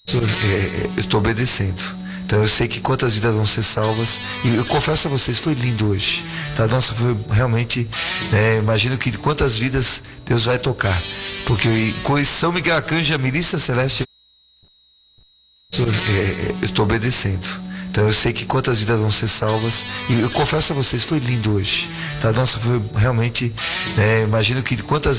Eu estou obedecendo. Então eu sei que quantas vidas vão ser salvas. E eu confesso a vocês, foi lindo hoje. Tá? Nossa, foi realmente. Imagino que quantas vidas Deus vai tocar. Porque com São Miguel Arcanjo, a milícia celeste. Eu estou obedecendo. Então eu sei que quantas vidas vão ser salvas. E eu confesso a vocês, foi lindo hoje. Tá? Nossa, foi realmente. Imagino que quantas